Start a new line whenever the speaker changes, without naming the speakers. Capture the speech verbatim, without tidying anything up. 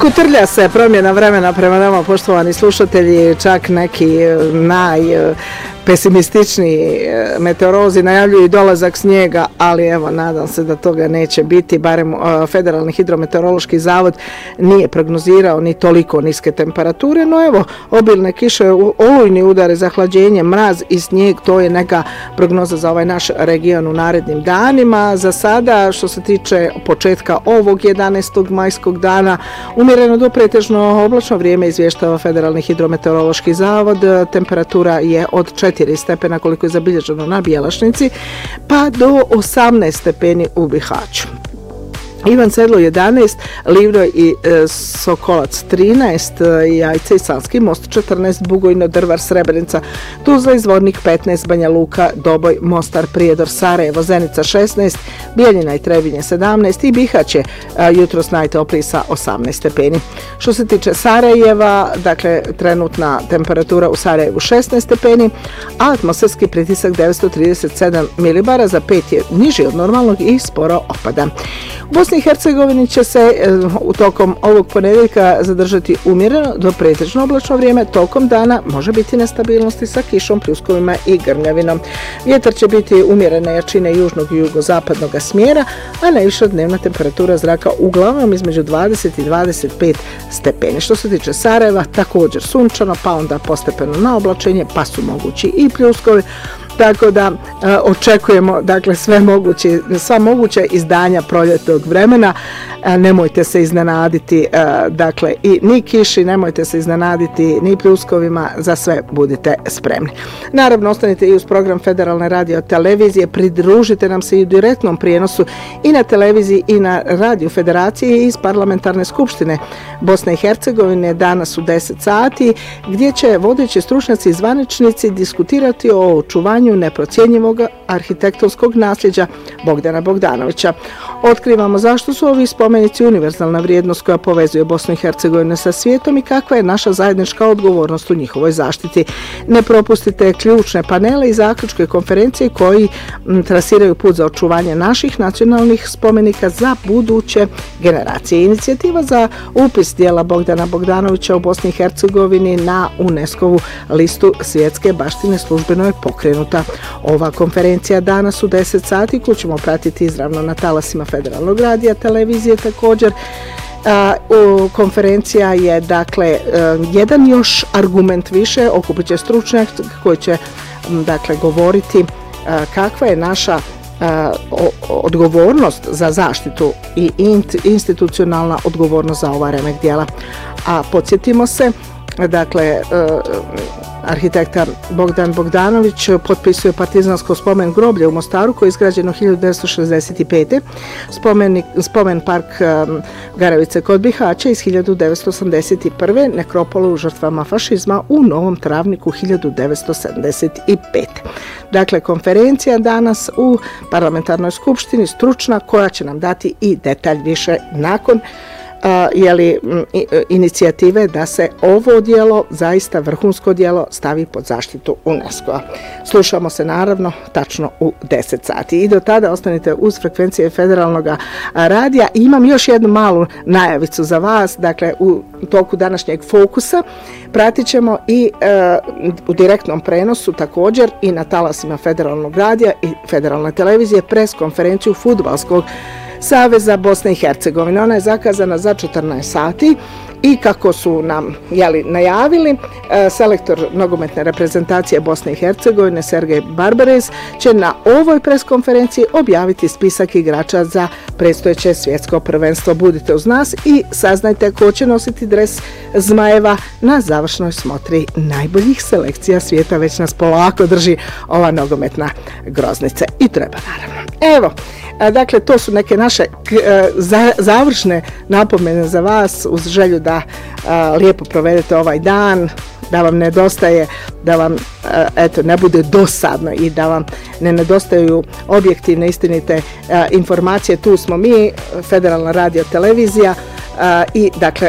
Skutrlja se promjena vremena prema nama, poštovani slušatelji, čak neki najpesimističniji meteorolozi najavljuju dolazak snijega, ali evo, nadam se da toga neće biti, barem Federalni hidrometeorološki zavod nije prognozirao ni toliko niske temperature, no evo, obilne kiše, olujni udare, zahlađenje, mraz i snijeg, to je neka prognoza za ovaj naš region u narednim danima. Za sada, što se tiče početka ovog jedanaestog majskog dana, umjereno do pretežno oblačno vrijeme izvještava Federalni hidrometeorološki zavod. Temperatura je od četiri stepena koliko je zabilježeno na Bjelašnici pa do osamnaest stepeni u Bihaću. Ivan Sedlo jedanaest, Livno i e, Sokolac trinaest, Jajce i Sanski most četrnaest, Bugojno, Drvar, Srebrenica, Tuzla i Zvornik petnaest, Banja Luka, Doboj, Mostar, Prijedor, Sarajevo, Zenica šesnaest, Bijeljina i Trebinje sedamnaest i Bihać je jutros najtopliji sa osamnaest stepeni. Što se tiče Sarajeva, dakle trenutna temperatura u Sarajevu šesnaest stepeni, a atmosferski pritisak devetsto trideset sedam milibara, za pet je niži od normalnog i sporo opada. U Bosni i Hercegovini će se u tokom ovog ponedjeljka zadržati umjereno do pretežno oblačno vrijeme, tokom dana može biti nestabilnosti sa kišom, pljuskovima i grmljavinom. Vjetar će biti umjerene jačine južnog i jugozapadnog smjera, a najviša dnevna temperatura zraka uglavnom između dvadeset i dvadeset pet stepeni. Što se tiče Sarajeva, također sunčano, pa onda postepeno na oblačenje, pa su mogući i pljuskovi. Tako da e, očekujemo dakle sve moguće, sva moguća izdanja proljetnog vremena. E, nemojte se iznenaditi e, dakle i ni kiši, nemojte se iznenaditi ni pljuskovima, za sve budite spremni. Naravno, ostanite i uz program Federalne radio televizije, pridružite nam se i u direktnom prijenosu i na televiziji i na radio Federacije iz Parlamentarne skupštine Bosne i Hercegovine danas u deset sati, gdje će vodeći stručnjaci i zvaničnici diskutirati o očuvanju neprocjenjivog arhitektonskog nasljeđa Bogdana Bogdanovića. Otkrivamo zašto su ovi spomenici univerzalna vrijednost koja povezuje Bosnu i Hercegovinu sa svijetom i kakva je naša zajednička odgovornost u njihovoj zaštiti. Ne propustite ključne panele i zaključke konferencije koji trasiraju put za očuvanje naših nacionalnih spomenika za buduće generacije. Inicijativa za upis dijela Bogdana Bogdanovića u Bosni i Hercegovini na UNESCO-vu listu svjetske baštine službeno je pokrenuta. Ova konferencija danas u deset sati, koju ćemo pratiti izravno na talasima Federalnog radija, televizije također. Uh, konferencija je dakle uh, jedan još argument više, okupit će stručnjak koji će um, dakle govoriti uh, kakva je naša uh, o, odgovornost za zaštitu i int, institucionalna odgovornost za ova remek djela. A podsjetimo se, dakle uh, arhitekta Bogdan Bogdanović potpisuje partizansko spomen groblje u Mostaru koje je izgrađeno hiljadu devetsto šezdeset pete. Spomenik, spomen park um, Garavice kod Bihaća iz hiljadu devetsto osamdeset prve. Nekropolu žrtvama fašizma u Novom Travniku hiljadu devetsto sedamdeset pete. Dakle, konferencija danas u Parlamentarnoj skupštini stručna koja će nam dati i detalj više nakon Uh, jeli, m, i, inicijative da se ovo djelo, zaista vrhunsko djelo, stavi pod zaštitu UNESCO-a. Slušamo se naravno tačno u deset sati. I do tada ostanite uz frekvencije Federalnog radija. I imam još jednu malu najavicu za vas. Dakle, u toku današnjeg fokusa pratit ćemo i uh, u direktnom prenosu također i na talasima Federalnog radija i Federalne televizije pres konferenciju fudbalskog Saveza Bosne i Hercegovine. Ona je zakazana za četrnaest sati i kako su nam jeli, najavili, selektor nogometne reprezentacije Bosne i Hercegovine Sergej Barbarez će na ovoj preskonferenciji objaviti spisak igrača za predstojeće svjetsko prvenstvo. Budite uz nas i saznajte ko će nositi dres Zmajeva na završnoj smotri najboljih selekcija svijeta. Već nas polako drži ova nogometna groznica i treba naravno. Evo, dakle, to su neke naše završne napomene za vas uz želju da a, lijepo provedete ovaj dan, da vam nedostaje, da vam a, eto, ne bude dosadno i da vam ne nedostaju objektivne, istinite a, informacije. Tu smo mi, Federalna radio televizija, a, i dakle